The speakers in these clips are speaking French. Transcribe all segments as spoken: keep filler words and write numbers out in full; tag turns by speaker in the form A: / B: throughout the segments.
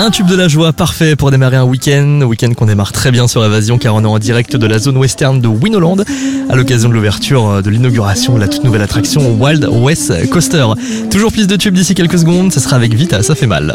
A: Un tube de la joie parfait pour démarrer un week-end, week-end qu'on démarre très bien sur Évasion car on est en direct de la zone western de Winoland à l'occasion de l'ouverture de l'inauguration de la toute nouvelle attraction Wild West Coaster. Toujours plus de tubes d'ici quelques secondes, ce sera avec Vita, ça fait mal.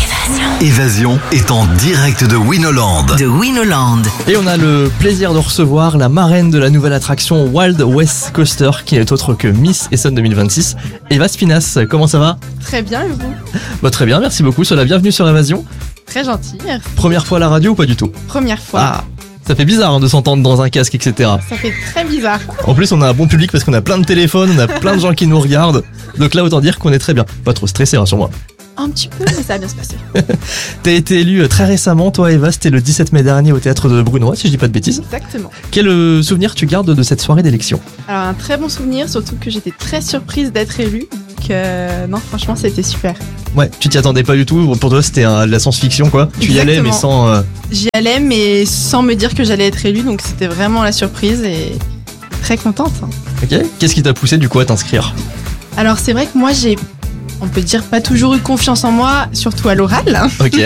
B: Évasion est en direct de Winoland.
C: De Winoland.
A: Et on a le plaisir de recevoir la marraine de la nouvelle attraction Wild West Coaster qui n'est autre que Miss Essonne deux mille vingt-six, Eva Spinas. Comment ça va ?
D: Très bien, et vous ?
A: Bah, très bien, merci beaucoup. Sois la bienvenue sur Évasion.
D: Très gentil.
A: Première fois à la radio ou pas du tout ?
D: Première fois.
A: Ah, ça fait bizarre hein, de s'entendre dans un casque, et cetera.
D: Ça fait très bizarre.
A: En plus, on a un bon public parce qu'on a plein de téléphones, on a plein de gens qui nous regardent. Donc là, autant dire qu'on est très bien. Pas trop stressé, rassure-moi.
D: Un petit peu, mais ça va bien se passer.
A: T'as été élue très récemment, toi Eva, c'était le dix-sept mai dernier au théâtre de Brunois, si je dis pas de bêtises.
D: Exactement.
A: Quel euh, souvenir tu gardes de cette soirée d'élection ?
D: Alors, un très bon souvenir, surtout que j'étais très surprise d'être élue. Donc, euh, non, franchement, c'était super.
A: Ouais, tu t'y attendais pas du tout, pour toi c'était euh, de la science-fiction quoi. Tu y allais mais sans... Euh...
D: J'y allais mais sans me dire que j'allais être élue, donc c'était vraiment la surprise et très contente. Hein.
A: Ok, qu'est-ce qui t'a poussé du coup à t'inscrire ?
D: Alors, c'est vrai que moi, j'ai... On peut dire pas toujours eu confiance en moi, surtout à l'oral.
A: Ok.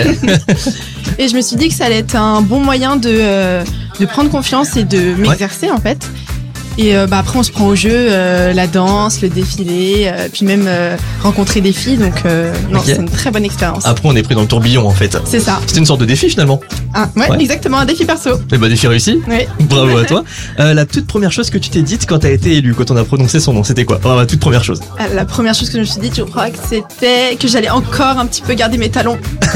D: Et je me suis dit que ça allait être un bon moyen de, euh, de prendre confiance et de m'exercer ouais. en fait. Et euh, bah, après on se prend au jeu, euh, la danse, le défilé, euh, puis même euh, rencontrer des filles. Donc euh, non, okay. C'est une très bonne expérience.
A: Après on est pris dans le tourbillon en fait.
D: C'est ça.
A: C'était une sorte de défi finalement.
D: Ah, ouais, ouais, exactement, un défi perso.
A: Et bah défi réussi.
D: Oui.
A: Bravo à toi. Euh, la toute première chose que tu t'es dite quand t'as été élue, quand on a prononcé son nom, c'était quoi ? Oh, la toute première chose.
D: La première chose que je me suis dite, je crois que c'était que j'allais encore un petit peu garder mes talons.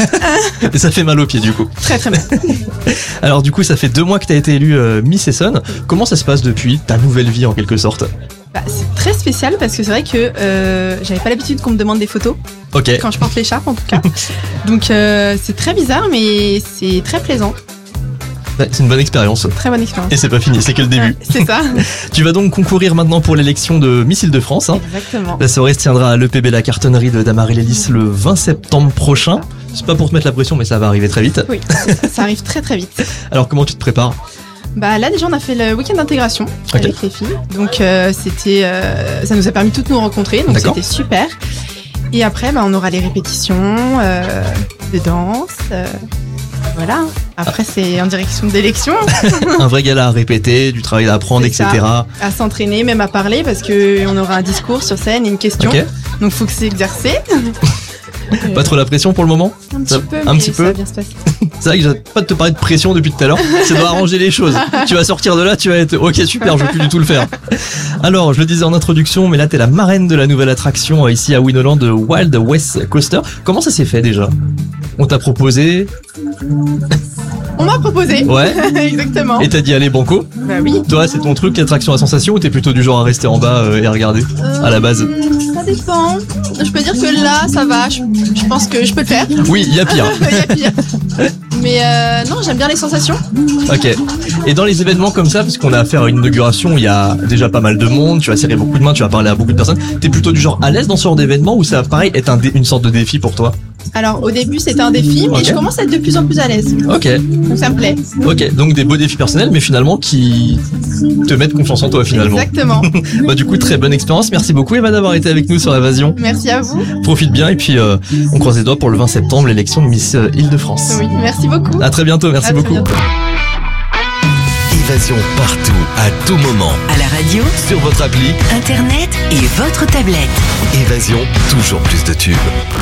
A: Et ça fait mal aux pieds du coup.
D: Très très mal.
A: Alors du coup ça fait deux mois que t'as été élue euh, Miss Essonne. Comment ça se passe depuis ta nouvelle vie en quelque sorte ?
D: Bah, c'est très spécial parce que c'est vrai que euh, j'avais pas l'habitude qu'on me demande des photos.
A: Ok.
D: Quand je porte l'écharpe en tout cas. Donc euh, c'est très bizarre mais c'est très plaisant.
A: Ouais, c'est une bonne expérience.
D: Très bonne expérience.
A: Et c'est pas fini, c'est que le début.
D: Ouais, c'est ça.
A: Tu vas donc concourir maintenant pour l'élection de Miss Île-de-France. Hein.
D: Exactement.
A: La soirée se tiendra à l'E P B La Cartonnerie de Damarie-Lélis le vingt septembre prochain. C'est pas pour te mettre la pression mais ça va arriver très vite.
D: Oui, ça, ça arrive très très vite.
A: Alors comment tu te prépares ?
D: Bah là déjà on a fait le week-end d'intégration okay. avec les filles, donc euh, c'était, euh, ça nous a permis de toutes nous rencontrer, donc D'accord. C'était super. Et après bah, on aura les répétitions euh, de danse, euh, voilà. Après ah. c'est en direction de l'élection.
A: Un vrai gala à répéter, du travail à apprendre, c'est et cetera.
D: Ça, à s'entraîner, même à parler parce que on aura un discours sur scène et une question, okay. donc faut que c'est exercé.
A: Pas trop la pression pour le moment ?
D: Un petit
A: ça,
D: peu,
A: un
D: mais
A: petit
D: ça
A: peu.
D: va bien se passer.
A: C'est vrai que j'arrête pas de te parler de pression depuis tout à l'heure. Ça doit arranger les choses. Tu vas sortir de là, tu vas être ok super, je veux plus du tout le faire. Alors, je le disais en introduction, mais là t'es la marraine de la nouvelle attraction ici à Winoland de Wild West Coaster. Comment ça s'est fait déjà ? On t'a proposé ?
D: On m'a proposé.
A: Ouais.
D: Exactement.
A: Et t'as dit allez banco ?
D: Bah oui.
A: Toi, c'est ton truc, l'attraction à sensation, ou t'es plutôt du genre à rester en bas euh, et à regarder euh, à la base ?
D: Ça dépend. Je peux dire que là, ça va. Je, je pense que je peux le faire.
A: Oui, il y a pire.
D: Il y a pire. Mais euh, non, j'aime bien les sensations.
A: Ok. Et dans les événements comme ça, parce qu'on a affaire à une inauguration, il y a déjà pas mal de monde, tu vas serrer beaucoup de mains, tu vas parler à beaucoup de personnes. T'es plutôt du genre à l'aise dans ce genre d'événement ou ça, pareil, est un dé- une sorte de défi pour toi ?
D: Alors au début c'était un défi, mais okay. je commence à être de plus en plus à l'aise.
A: Ok.
D: Donc ça me plaît.
A: Ok, donc des beaux défis personnels, mais finalement qui te mettent confiance en toi finalement.
D: Exactement.
A: Bah du coup très bonne expérience. Merci beaucoup Eva d'avoir été avec nous sur Évasion.
D: Merci à vous.
A: Profite bien et puis euh, on croise les doigts pour le vingt septembre l'élection de Miss Île-de-France.
D: Oui, merci beaucoup.
A: À très bientôt, merci
D: à
A: beaucoup.
B: Évasion partout, à tout moment.
C: À la radio,
B: sur votre appli,
C: internet et votre tablette.
B: Évasion, toujours plus de tubes.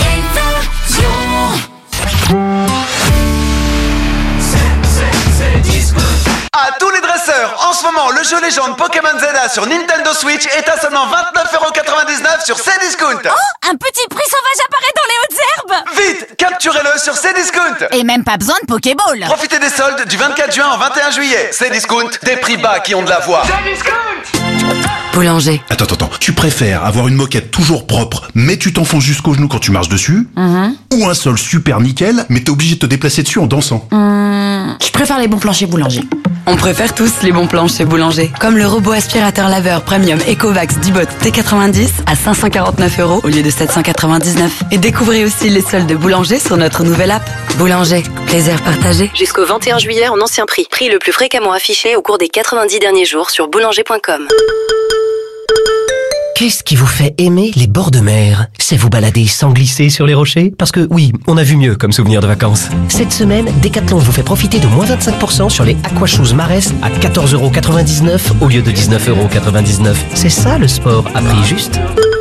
E: À tous les dresseurs, en ce moment, le jeu légende Pokémon Zelda sur Nintendo Switch est à seulement vingt-neuf euros quatre-vingt-dix-neuf sur Cdiscount.
F: Oh, un petit prix sauvage apparaît dans les hautes herbes.
E: Vite, capturez-le sur Cdiscount.
F: Et même pas besoin de Pokéball.
E: Profitez des soldes du vingt-quatre juin au vingt et un juillet. Cdiscount, des prix bas qui ont de la voix. Cdiscount.
C: Boulanger.
G: Attends, attends, attends. Tu préfères avoir une moquette toujours propre, mais tu t'enfonces jusqu'au genou quand tu marches dessus,
F: mm-hmm.
G: ou un sol super nickel, mais t'es obligé de te déplacer dessus en dansant?
F: mm, Je préfère les bons plans chez Boulanger.
C: On préfère tous les bons plans chez Boulanger. Comme le robot aspirateur laveur premium Ecovacs Dibot T quatre-vingt-dix à cinq cent quarante-neuf euros au lieu de sept cent quatre-vingt-dix-neuf. Et découvrez aussi les soldes de Boulanger sur notre nouvelle app. Boulanger, plaisir partagé.
H: Jusqu'au vingt et un juillet en ancien prix. Prix le plus fréquemment affiché au cours des quatre-vingt-dix derniers jours sur boulanger point com.
I: Qu'est-ce qui vous fait aimer les bords de mer? C'est vous balader sans glisser sur les rochers? Parce que oui, on a vu mieux comme souvenir de vacances. Cette semaine, Decathlon vous fait profiter de moins vingt-cinq pour cent sur les Aquashoes Marès à quatorze euros quatre-vingt-dix-neuf au lieu de dix-neuf euros quatre-vingt-dix-neuf. C'est ça le sport à prix juste.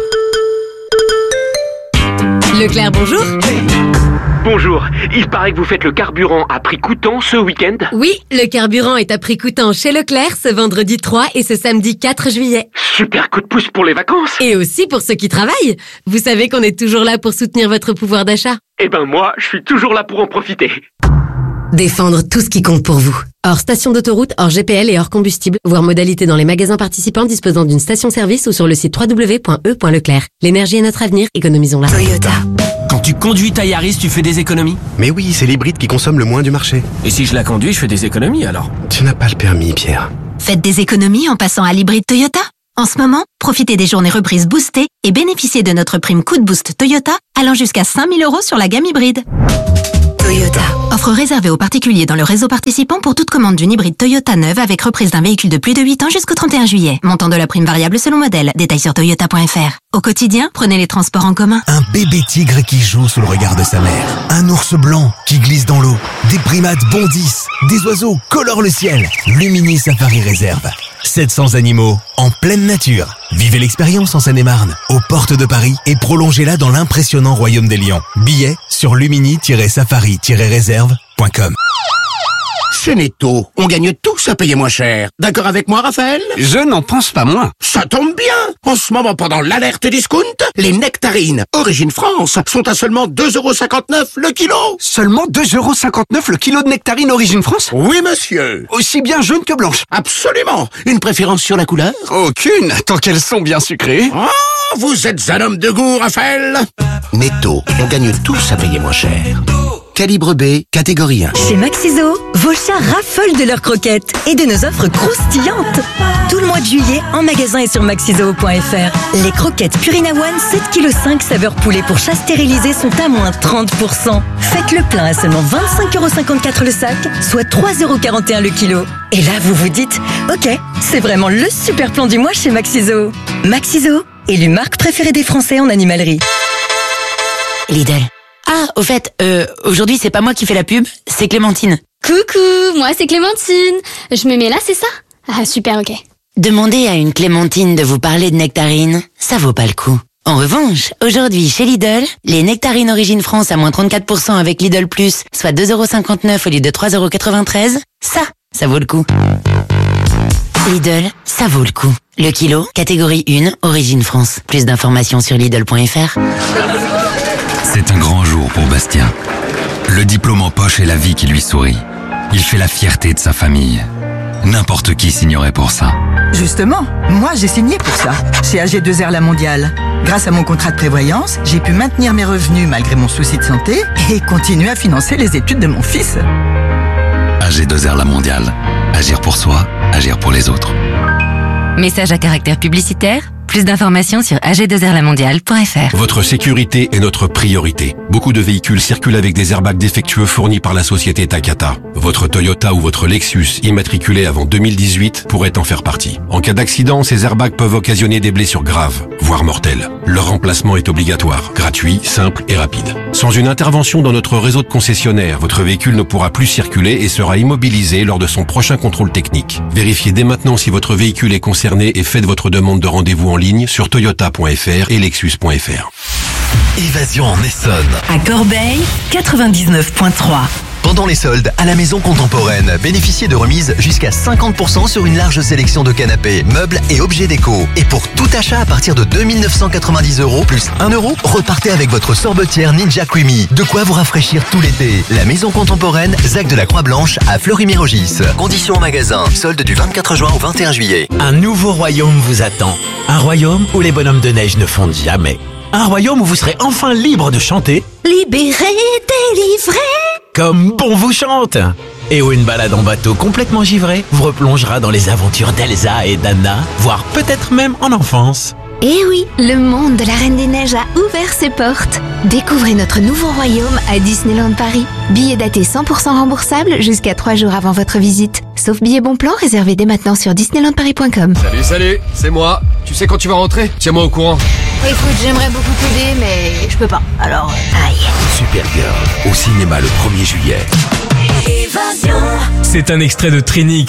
J: Leclerc, bonjour.
K: Bonjour, il paraît que vous faites le carburant à prix coûtant ce week-end?
J: Oui, le carburant est à prix coûtant chez Leclerc ce vendredi trois et ce samedi quatre juillet.
K: Super coup de pouce pour les vacances.
J: Et aussi pour ceux qui travaillent. Vous savez qu'on est toujours là pour soutenir votre pouvoir d'achat.
K: Eh ben moi, je suis toujours là pour en profiter.
J: Défendre tout ce qui compte pour vous. Hors station d'autoroute, hors G P L et hors combustible. Voir modalité dans les magasins participants disposant d'une station-service ou sur le site w w w point e point leclerc. L'énergie est notre avenir, économisons-la.
L: Toyota. Quand tu conduis ta Yaris, tu fais des économies?
M: Mais oui, c'est l'hybride qui consomme le moins du marché.
L: Et si je la conduis, je fais des économies alors?
M: Tu n'as pas le permis, Pierre.
N: Faites des économies en passant à l'hybride Toyota. En ce moment, profitez des journées reprises boostées et bénéficiez de notre prime coup de boost Toyota allant jusqu'à cinq mille euros sur la gamme hybride.
L: Toyota.
N: Offre réservée aux particuliers dans le réseau participant pour toute commande d'une hybride Toyota neuve avec reprise d'un véhicule de plus de huit ans jusqu'au trente et un juillet. Montant de la prime variable selon modèle. Détails sur toyota point f r. Au quotidien, prenez les transports en commun.
O: Un bébé tigre qui joue sous le regard de sa mère. Un ours blanc qui glisse dans l'eau. Des primates bondissent. Des oiseaux colorent le ciel. Lumini Safari Réserve. sept cents animaux en pleine nature. Vivez l'expérience en Seine-et-Marne, aux portes de Paris, et prolongez-la dans l'impressionnant royaume des lions. Billets sur lumini tiret safari tiret réserve point com.
P: Chez Netto, on gagne tous à payer moins cher. D'accord avec moi, Raphaël?
Q: Je n'en pense pas moins.
P: Ça tombe bien. En ce moment, pendant l'alerte discount, les nectarines Origine France sont à seulement deux euros cinquante-neuf le kilo.
Q: Seulement deux euros cinquante-neuf le kilo de nectarines Origine France?
P: Oui, monsieur.
Q: Aussi bien jaune que blanche?
P: Absolument. Une préférence sur la couleur?
Q: Aucune, tant qu'elles sont bien sucrées.
P: Oh, vous êtes un homme de goût, Raphaël. Netto, on gagne tous à payer moins cher. Calibre B, catégorie un.
R: Chez Maxiso, vos chats raffolent de leurs croquettes et de nos offres croustillantes. Tout le mois de juillet, en magasin et sur maxiso point f r. Les croquettes Purina One sept virgule cinq kilos saveur poulet pour chat stérilisé sont à moins trente pour cent. Faites le plein à seulement vingt-cinq euros cinquante-quatre le sac, soit trois euros quarante et un le kilo. Et là, vous vous dites, ok, c'est vraiment le super plan du mois chez Maxiso. Maxiso, élu marque préférée des Français en animalerie.
F: Lidl. Ah, au fait, euh, aujourd'hui c'est pas moi qui fais la pub, c'est Clémentine.
S: Coucou, moi c'est Clémentine. Je me mets là, c'est ça? Ah, super, ok.
F: Demandez à une Clémentine de vous parler de nectarines, ça vaut pas le coup. En revanche, aujourd'hui chez Lidl, les nectarines Origine France à moins trente-quatre pour cent avec Lidl Plus, soit deux euros cinquante-neuf au lieu de trois euros quatre-vingt-treize, ça, ça vaut le coup. Lidl, ça vaut le coup. Le kilo, catégorie un, Origine France. Plus d'informations sur lidl point f r.
T: C'est un grand jour pour Bastien. Le diplôme en poche et la vie qui lui sourit. Il fait la fierté de sa famille. N'importe qui signerait pour ça.
U: Justement, moi j'ai signé pour ça, chez A G deux R La Mondiale. Grâce à mon contrat de prévoyance, j'ai pu maintenir mes revenus malgré mon souci de santé et continuer à financer les études de mon fils.
T: A G deux R La Mondiale. Agir pour soi, agir pour les autres.
V: Message à caractère publicitaire. Plus d'informations sur a g deux r la mondiale point f r.
W: Votre sécurité est notre priorité. Beaucoup de véhicules circulent avec des airbags défectueux fournis par la société Takata. Votre Toyota ou votre Lexus immatriculé avant deux mille dix-huit pourrait en faire partie. En cas d'accident, ces airbags peuvent occasionner des blessures graves, voire mortelles. Leur remplacement est obligatoire, gratuit, simple et rapide. Sans une intervention dans notre réseau de concessionnaires, votre véhicule ne pourra plus circuler et sera immobilisé lors de son prochain contrôle technique. Vérifiez dès maintenant si votre véhicule est concerné et faites votre demande de rendez-vous en ligne sur toyota point f r et lexus point f r.
B: Évasion en Essonne.
R: À Corbeil, quatre-vingt-dix-neuf virgule trois.
B: Pendant les soldes, à la Maison Contemporaine, bénéficiez de remises jusqu'à cinquante pour cent sur une large sélection de canapés, meubles et objets déco. Et pour tout achat à partir de deux mille neuf cent quatre-vingt-dix euros plus un euro, repartez avec votre sorbetière Ninja Creamy. De quoi vous rafraîchir tout l'été. La Maison Contemporaine, Zac de la Croix-Blanche à Fleury-Mérogis. Conditions en magasin. Solde du vingt-quatre juin au vingt et un juillet.
X: Un nouveau royaume vous attend. Un royaume où les bonhommes de neige ne fondent jamais. Un royaume où vous serez enfin libre de chanter.
R: Libéré, délivré.
X: Comme bon vous chante. Et où une balade en bateau complètement givré vous replongera dans les aventures d'Elsa et d'Anna, voire peut-être même en enfance.
A: Eh oui, le monde de la Reine des Neiges a ouvert ses portes. Découvrez notre nouveau royaume à Disneyland Paris. Billets datés cent pour cent remboursables jusqu'à trois jours avant votre visite. Sauf billets bon plan réservés dès maintenant sur disneyland paris point com.
D: Salut, salut, c'est moi. Tu sais quand tu vas rentrer? Tiens-moi au courant.
A: Écoute, j'aimerais beaucoup t'aider, mais je peux pas. Alors, aïe.
O: Supergirl, au cinéma le premier juillet.
E: C'est un extrait de Trinix,